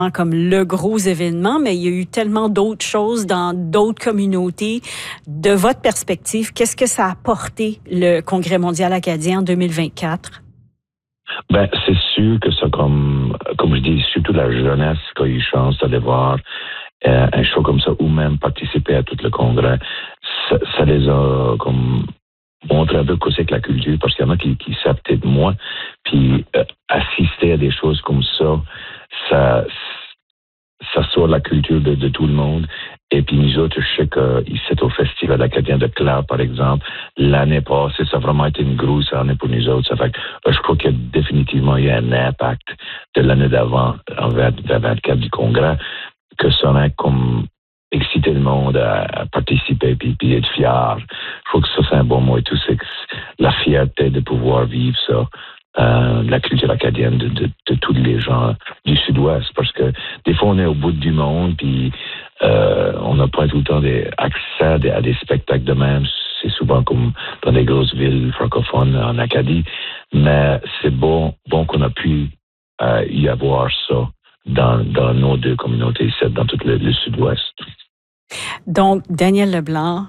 comme le gros événement, mais il y a eu tellement d'autres choses dans d'autres communautés. De votre perspective, qu'est-ce que ça a apporté le Congrès mondial acadien en 2024? Ben, c'est sûr que ça, comme je dis, surtout la jeunesse qui a eu chance d'aller voir un show comme ça ou même participer à tout le congrès, ça les a comme montré un peu ce que c'est que la culture, parce qu'il y en a qui savent peut-être moins, puis assister à des choses comme ça sort la culture de tout le monde. Et puis nous autres, je sais qu'ici au Festival acadien de Clare, par exemple, l'année passée, ça a vraiment été une grosse année pour nous autres. Ça fait que je crois qu'il y a définitivement eu un impact de l'année d'avant envers le 24 du Congrès, que ça a comme excité le monde à participer puis être fier. Je crois que ça, c'est un bon mot et tout, c'est que la fierté de pouvoir vivre ça. La culture acadienne de tous les gens du Sud-Ouest, parce que des fois on est au bout du monde puis on n'a pas tout le temps accès à des spectacles de même. C'est souvent comme dans des grosses villes francophones en Acadie, mais c'est bon qu'on a pu y avoir ça dans nos deux communautés ici, dans tout le Sud-Ouest. Donc, Daniel Leblanc,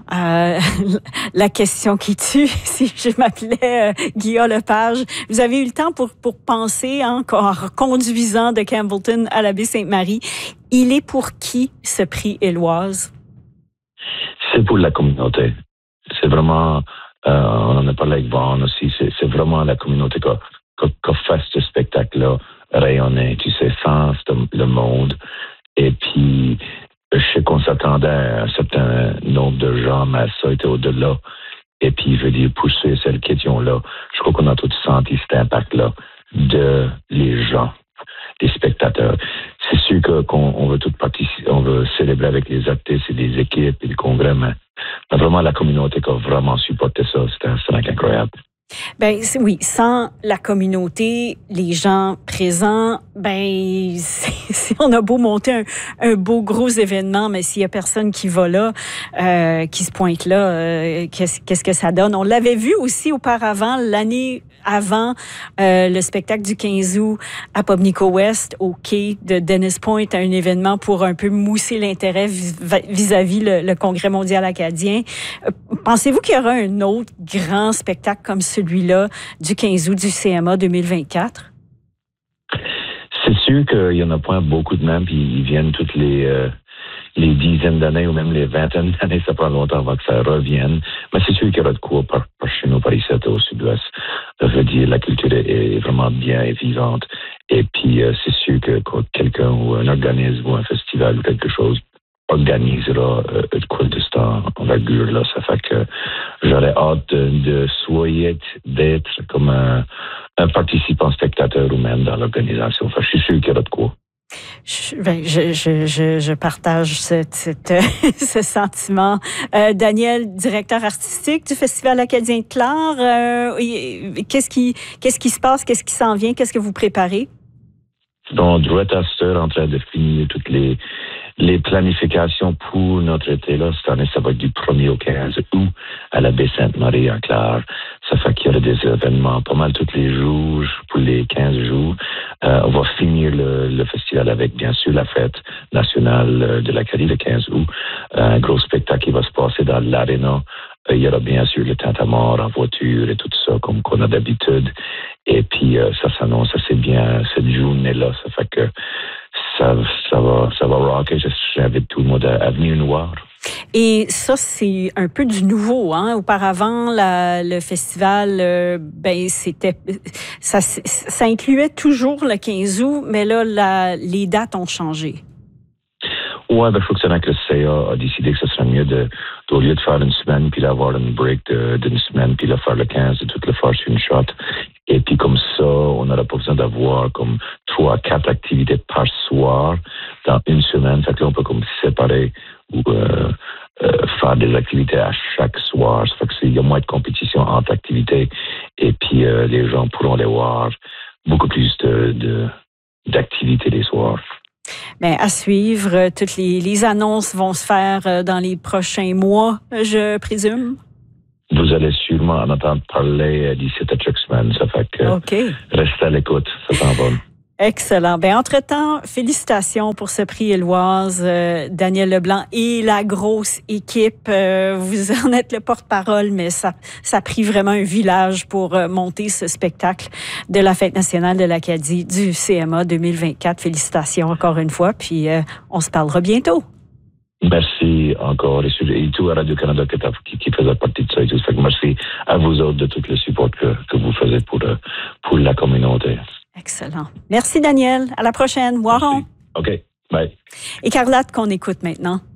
la question qui tue, si je m'appelais Guillaume Lepage, vous avez eu le temps pour penser encore, conduisant de Campbellton à la Baie-Sainte-Marie. Il est pour qui ce prix Éloise? C'est pour la communauté. C'est vraiment, on en a parlé avec Vaughn aussi, c'est vraiment la communauté qui a fait ce spectacle-là rayonner, tu sais, sans le monde. Et puis, je sais qu'on s'attendait à un certain nombre de gens, mais ça a été au-delà. Et puis, je veux dire, pour ceux et celles qui étaient là, je crois qu'on a tous senti cet impact-là de les gens, les spectateurs. C'est sûr qu'on veut tous participer, on veut célébrer avec les artistes et les équipes et le congrès, mais vraiment la communauté qui a vraiment supporté ça, c'était incroyable. Ben oui, sans la communauté, les gens présents, ben on a beau monter un beau gros événement, mais s'il y a personne qui va là, qui se pointe là, qu'est-ce que ça donne? On l'avait vu aussi auparavant, l'année avant le spectacle du 15 août à Pubnico West, au quai de Dennis Point, un événement pour un peu mousser l'intérêt vis-à-vis le Congrès mondial acadien. Pensez-vous qu'il y aura un autre grand spectacle comme celui-là du 15 août du CMA 2024? C'est sûr qu'il y en a pas beaucoup de même, puis ils viennent toutes les dizaines d'années ou même les vingtaines d'années, ça prend longtemps avant que ça revienne. Mais c'est sûr qu'il y aura de quoi par chez nous, par ici, au Sud-Ouest. Je veux dire, la culture est vraiment bien et vivante. Et puis, c'est sûr que quand quelqu'un ou un organisme ou un festival ou quelque chose organisera de quoi de cette envergure là, ça fait que j'aurais hâte de soyez d'être comme un participant spectateur ou même dans l'organisation. Enfin, je suis sûr qu'il y aura de quoi. Je partage ce sentiment. Daniel, directeur artistique du Festival acadien de Clare, qu'est-ce qui se passe? Qu'est-ce qui s'en vient? Qu'est-ce que vous préparez? Donc, Drouet Astor en train de finir toutes les planifications pour notre été-là. Cette année, ça va être du 1er au 15 août à la Baie-Sainte-Marie en Clare. Ça fait qu'il y aura des événements pas mal tous les jours pour les 15 jours. On va finir le festival avec, bien sûr, la fête nationale de l'Acadie le 15 août. Un gros spectacle qui va se passer dans l'Arena. Il y aura bien sûr le tintamarre en voiture et tout ça, comme qu'on a d'habitude. Et puis, ça s'annonce assez bien cette journée-là. Ça fait que ça va rocker. J'invite tout le monde à venir nous voir. Et ça, c'est un peu du nouveau, hein? Auparavant, le festival, ça incluait toujours le 15 août, mais là, les dates ont changé. Ouais, je crois que c'est là que le CA a décidé que ce serait mieux au lieu de faire une semaine, puis d'avoir une break d'une semaine, puis de faire le 15, de tout le faire sur une shot. Et puis comme ça, on n'aura pas besoin d'avoir comme 3 à 4 activités par soir dans une semaine. Fait que là, on peut comme séparer ou faire des activités à chaque soir. Ça fait que il y a moins de compétition entre activités. Et puis les gens pourront les voir beaucoup plus d'activités les soirs. Bien, à suivre, toutes les annonces vont se faire dans les prochains mois, je présume. Vous allez sûrement en entendre parler d'ici à chaque semaine. Ça fait que restez à l'écoute, ça s'en va. Excellent. Ben, entre-temps, félicitations pour ce prix Éloise, Daniel Leblanc et la grosse équipe. Vous en êtes le porte-parole, mais ça a pris vraiment un village pour monter ce spectacle de la Fête nationale de l'Acadie du CMA 2024. Félicitations encore une fois, puis on se parlera bientôt. Merci encore. Et tout à Radio-Canada qui faisait partie de ça et tout. Fait que merci à vous autres de tout le support que vous faites pour la communauté. Excellent. Merci, Daniel. À la prochaine. Waron. OK. Bye. Écarlate qu'on écoute maintenant.